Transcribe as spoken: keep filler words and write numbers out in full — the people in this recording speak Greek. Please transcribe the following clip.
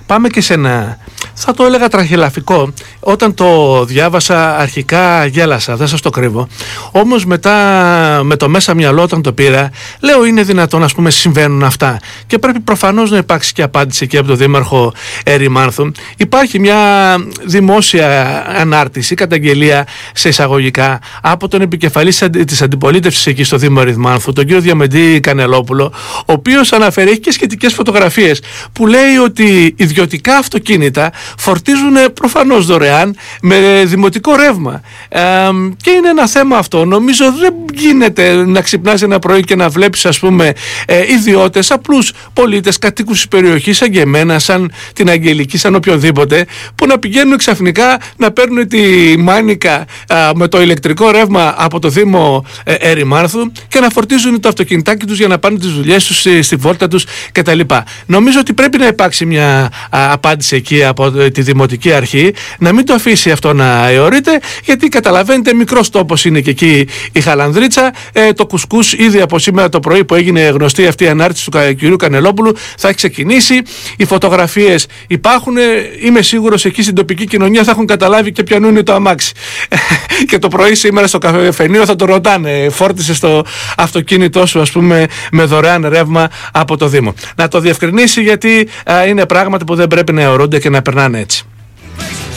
πάμε και σε ένα, θα το έλεγα τραχελαφικό. Όταν το διάβασα αρχικά γέλασα, δεν σας το κρύβω. Όμως μετά με το μέσα μυαλό όταν το πήρα, λέω είναι δυνατόν, ας πούμε, συμβαίνουν αυτά. Και πρέπει προφανώς να υπάρξει και απάντηση εκεί από τον Δήμαρχο Ερημάνθου. Υπάρχει μια δημόσια ανάρτηση, καταγγελία σε εισαγωγικά, από τον επικεφαλής της αντιπολίτευσης εκεί στο Δήμο Ερημάνθου, τον κύριο Διαμεντή Κανελόπουλο, ο οποίος αναφέρει, έχει και σχετικές φωτογραφίες, που λέει ότι ιδιωτικά αυτοκίνητα φορτίζουν προφανώς δωρεάν με δημοτικό ρεύμα. Ε, και είναι ένα θέμα αυτό. Νομίζω δεν γίνεται να ξυπνάς ένα πρωί και να βλέπεις, ας πούμε, ε, ιδιώτες, απλούς πολίτες, κατοίκους της περιοχής, σαν και εμένα, σαν την Αγγελική, σαν οποιονδήποτε, που να πηγαίνουν ξαφνικά να παίρνουν τη μάνικα α, με το ηλεκτρικό ρεύμα από το Δήμο ε, Ερημάνθου και να φορτίζουν το αυτοκινητάκι τους για να πάνε τις δουλειές τους στη, στη βόρτα τους κτλ. Νομίζω ότι πρέπει να υπάρξει μια α, απάντηση εκεί από τη Δημοτική Αρχή, να μην το αφήσει αυτό να αιωρείται, γιατί καταλαβαίνετε, μικρός τόπος είναι και εκεί η Χαλανδρίτσα. Ε, το κουσκούς ήδη από σήμερα το πρωί που έγινε γνωστή αυτή η ανάρτηση του κ. Κανελόπουλου θα έχει ξεκινήσει. Οι φωτογραφίες υπάρχουν. Ε, είμαι σίγουρος εκεί στην τοπική κοινωνία θα έχουν καταλάβει και ποιανού είναι το αμάξι. Και το πρωί σήμερα στο καφενείο θα το ρωτάνε, φόρτισε στο αυτοκίνητό σου, ας πούμε, με δωρεάν ρεύμα από το Δήμο. Να το διευκρινίσει, γιατί α, είναι πράγματα που δεν πρέπει να αιωρούνται και να περνάνε έτσι.